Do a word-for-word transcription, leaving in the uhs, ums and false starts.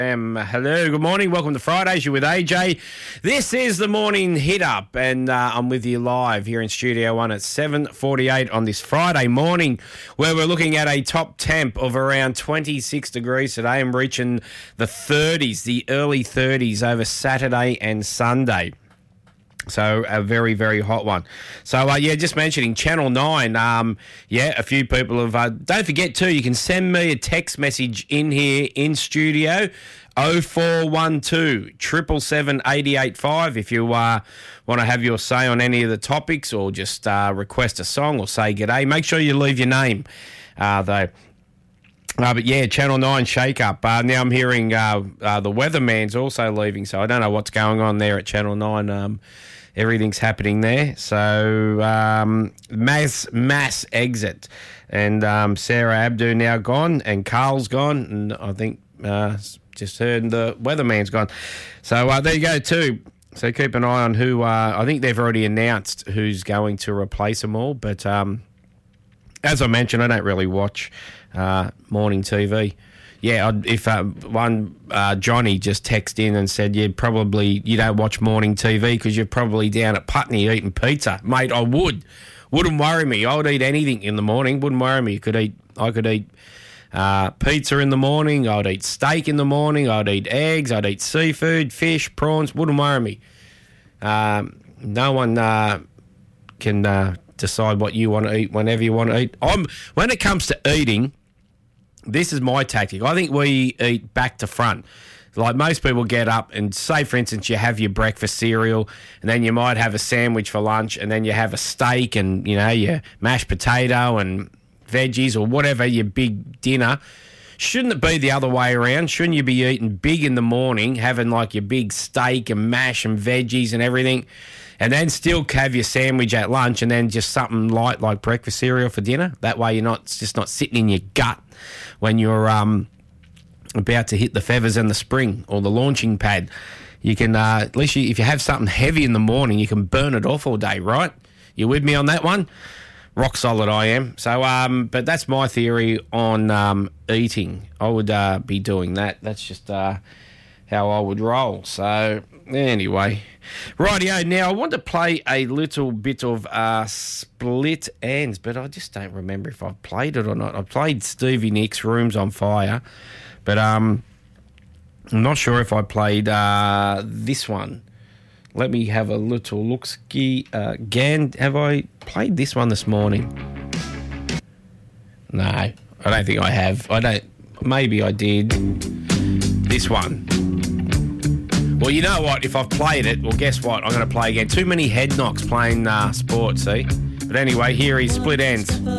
Um, hello, good morning. Welcome to Fridays. You're with A J. This is the morning hit up, and uh, I'm with you live here in Studio One at seven forty-eight on this Friday morning, where we're looking at a top temp of around twenty-six degrees today and reaching the thirties, the early thirties over Saturday and Sunday. So a very, very hot one. So, uh, yeah, just mentioning Channel nine, um, yeah, a few people have... Uh, don't forget, too, you can send me a text message in here in studio, oh four one two, seven seven seven, eight eight five, if you uh, want to have your say on any of the topics or just uh, request a song or say g'day. Make sure you leave your name, uh, though. Uh, but, yeah, Channel nine shake-up. Uh, now I'm hearing uh, uh, the weatherman's also leaving, so I don't know what's going on there at Channel nine. Um, everything's happening there. So, um, mass mass exit. And um, Sarah Abdu now gone, and Carl's gone, and I think uh, just heard the weatherman's gone. So, uh, there you go, too. So, keep an eye on who... Uh, I think they've already announced who's going to replace them all, but... Um, As I mentioned, I don't really watch uh, morning T V. Yeah, I'd, if uh, one uh, Johnny just texted in and said, "Yeah, probably you don't watch morning T V because you're probably down at Putney eating pizza, mate." I would, wouldn't worry me. I would eat anything in the morning. Wouldn't worry me. Could eat. I could eat uh, pizza in the morning. I'd eat steak in the morning. I'd eat eggs. I'd eat seafood, fish, prawns. Wouldn't worry me. Um, no one uh, can. Uh, decide what you want to eat whenever you want to eat. I'm, when it comes to eating, this is my tactic. I think we eat back to front. Like most people get up and say, for instance, you have your breakfast cereal and then you might have a sandwich for lunch and then you have a steak and, you know, your mashed potato and veggies or whatever, your big dinner. Shouldn't it be the other way around? Shouldn't you be eating big in the morning, having like your big steak and mash and veggies and everything, and then still have your sandwich at lunch and then just something light like breakfast cereal for dinner? That way you're not it's just not sitting in your gut when you're um, about to hit the feathers and the spring or the launching pad. You can, uh, at least you, if you have something heavy in the morning, you can burn it off all day, right? You with me on that one? Rock solid I am. So, um, but that's my theory on um, eating. I would uh, be doing that. That's just uh, how I would roll. So, anyway. Rightio, now I want to play a little bit of uh, Split Ends, but I just don't remember if I've played it or not. I played Stevie Nicks' Rooms on Fire, but um, I'm not sure if I played uh, this one. Let me have a little look-ski. Uh, Gan, have I played this one this morning? No, I don't think I have. I don't. Maybe I did. This one. Well, you know what? If I've played it, well, guess what? I'm going to play again. Too many head knocks playing uh, sport, see? But anyway, here is Split Ends.